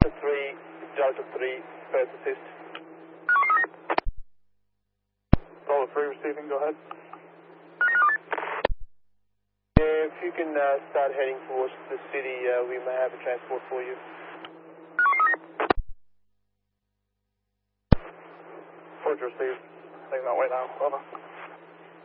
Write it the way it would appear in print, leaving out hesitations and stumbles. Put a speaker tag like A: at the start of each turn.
A: 3, Delta 3, first assist.
B: Delta 3 receiving, go ahead.
A: Yeah, if you can start heading towards the city, we may have a transport for you.
B: Forge received. Taking that way now, over.